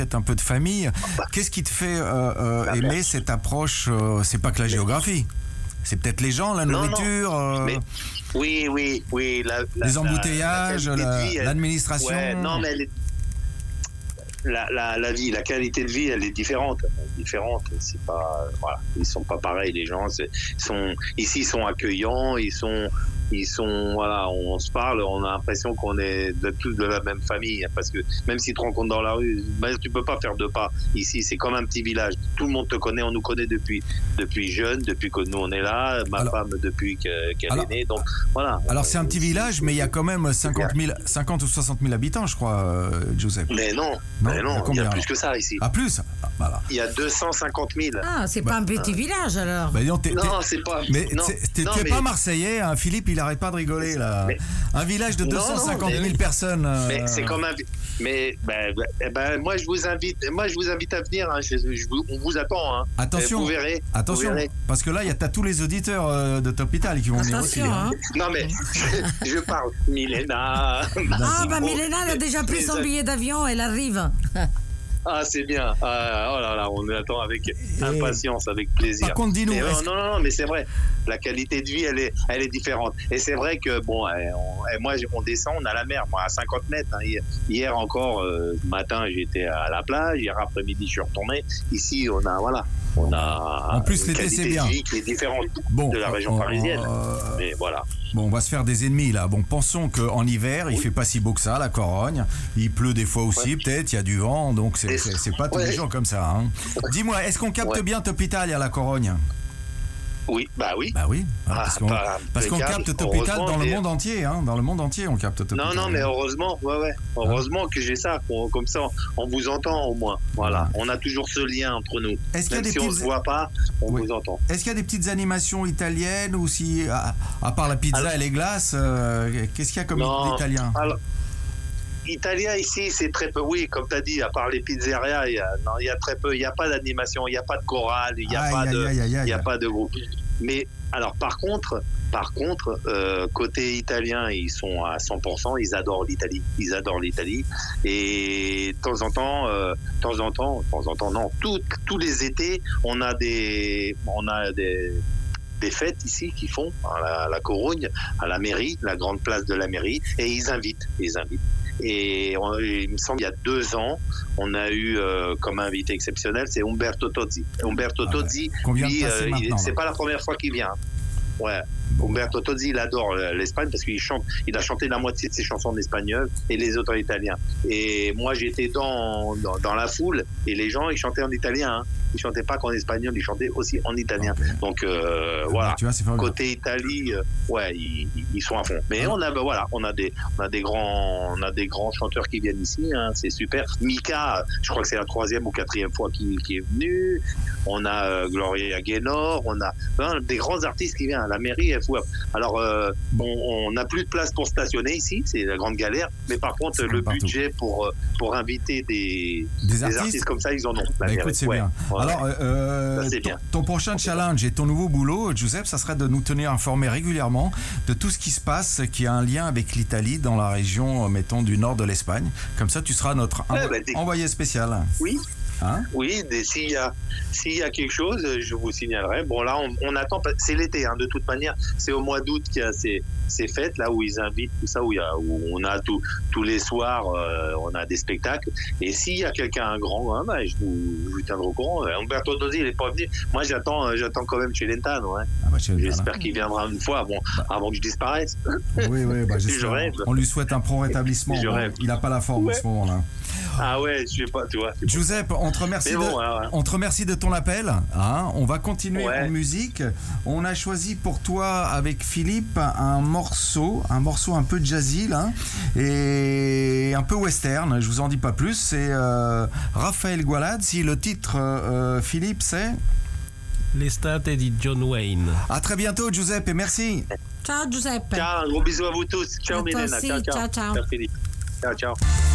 peut-être un peu de famille. Qu'est-ce qui te fait aimer cette approche c'est pas que la géographie. C'est peut-être les gens, la nourriture. Mais, oui. Les embouteillages, l'administration. Ouais, non, mais la vie, la qualité de vie, elle est différente. C'est pas, voilà, ils sont pas pareils. Les gens, ici, ils sont accueillants, ils sont, voilà, on se parle, on a l'impression qu'on est tous de la même famille, parce que même si tu te rencontres dans la rue, tu peux pas faire deux pas. Ici, c'est comme un petit village. Tout le monde te connaît, on nous connaît depuis jeune, depuis que nous on est là, ma femme depuis qu'elle est née. Donc voilà. Alors c'est un petit village, mais il y a quand même 50 ou 60 000 habitants, je crois, Giuseppe. Mais non, il y a plus que ça ici. Ah, plus. Voilà. Il y a 250 000. Ah, c'est pas un petit village alors. Non, c'est pas. Mais tu n'es pas Marseillais, hein, Philippe, il arrête pas de rigoler là. Un village de 250 000 personnes. Mais c'est comme un. Mais moi je vous invite à venir. Hein, on vous attend. Hein. Attention. Vous verrez. Attention. Vous verrez. Parce que là, t'as tous les auditeurs de Topital qui vont venir aussi. Hein. Non mais je parle. Milena. Milena, elle a déjà pris son billet d'avion, elle arrive. Ah, c'est bien. Oh là là, on attend avec impatience, avec plaisir. Par contre, dis-nous. Non, mais c'est vrai. La qualité de vie, elle est différente. Et c'est vrai que, moi, on descend, on a la mer, moi, à 50 mètres. Hein. Hier encore, ce matin, j'étais à la plage. Hier après-midi, je suis retourné. Ici, on a en plus, l'été, c'est bien. Une qualité de vie qui est différente de la région parisienne. Mais voilà. Bon, on va se faire des ennemis là. Bon, pensons qu'en hiver, il fait pas si beau que ça, la Corogne. Il pleut des fois aussi, peut-être. Il y a du vent, donc c'est pas tous les jours comme ça. Hein. Dis-moi, est-ce qu'on capte bien Topital à la Corogne ? Oui, bah oui. Parce qu'on capte Topital dans le monde entier, hein. Dans le monde entier, on capte Topital. Non, mais heureusement, heureusement que j'ai ça, comme ça, on vous entend au moins. Voilà, on a toujours ce lien entre nous. Même si on ne se voit pas, on vous entend. Est-ce qu'il y a des petites animations italiennes ou si, à part la pizza et les glaces, qu'est-ce qu'il y a comme italien ? Italien ici, c'est très peu. Oui, comme tu as dit, à part les pizzerias, il y a très peu. Il n'y a pas d'animation, il n'y a pas de chorale, il n'y a pas de groupe. Mais alors, par contre, côté italien, ils sont à 100%. Ils adorent l'Italie. Et de temps en temps, non. Tous les étés, on a des fêtes ici qui font à la Corogne, à la mairie, la grande place de la mairie, et ils invitent. Et il me semble il y a 2 ans, on a eu comme invité exceptionnel, c'est Umberto Tozzi. Umberto Tozzi, lui, c'est pas la première fois qu'il vient. Ouais. Umberto Tozzi, il adore l'Espagne parce qu'il chante, il a chanté la moitié de ses chansons en espagnol et les autres en italien. Et moi, j'étais dans la foule et les gens, ils chantaient en italien. Hein. Ils chantaient pas qu'en espagnol, ils chantaient aussi en italien. Okay. Donc voilà. Tu vois, côté Italie, ils sont à fond. Mais on a des grands chanteurs qui viennent ici. Hein, c'est super. Mika, je crois que c'est la 3e ou 4e fois qui est venu. On a Gloria Gaynor. On a des grands artistes qui viennent. La mairie est fou. Alors on n'a plus de place pour stationner ici. C'est la grande galère. Mais par contre, le budget pour inviter des artistes comme ça, ils en ont. Écoute, c'est bien. Alors, ton prochain challenge et ton nouveau boulot, Giuseppe, ça serait de nous tenir informés régulièrement de tout ce qui se passe, qui a un lien avec l'Italie dans la région, mettons, du nord de l'Espagne. Comme ça, tu seras notre envoyé spécial. Oui. Hein? Oui, s'il y a quelque chose, je vous signalerai. Bon, là, on attend. C'est l'été, hein, de toute manière. C'est au mois d'août qu'il y a ces fêtes là où ils invitent tout ça, où on a tous les soirs, on a des spectacles. Et s'il y a quelqu'un grand, je vous tiendrai au courant. Umberto Tozzi, il n'est pas venu. Moi, j'attends quand même Celentano. Hein. J'espère qu'il viendra une fois, avant que je disparaisse. Oui, j'espère. On lui souhaite un prompt rétablissement. Il n'a pas la forme en ce moment-là. Ah ouais, je sais pas, tu vois. Giuseppe, on te remercie de ton appel. Hein. On va continuer en musique. On a choisi pour toi, avec Philippe, un morceau un peu jazzy là, et un peu western. Je vous en dis pas plus. C'est Rafael Gualazzi. Le titre, Philippe, c'est L'estate di John Wayne. À très bientôt, Giuseppe, et merci. Ciao, Giuseppe. Ciao, un gros bisou à vous tous. Ciao, Milena. Ciao, Philippe. Ciao.